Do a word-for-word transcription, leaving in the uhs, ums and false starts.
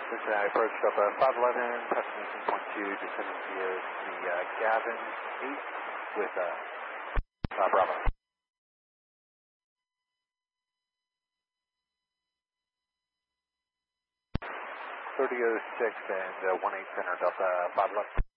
Cincinnati approach Delta five eleven, destination point two, descending via the uh, Gavin eight with uh, uh, Bravo. thirty oh six and uh, one eight center Delta five eleven.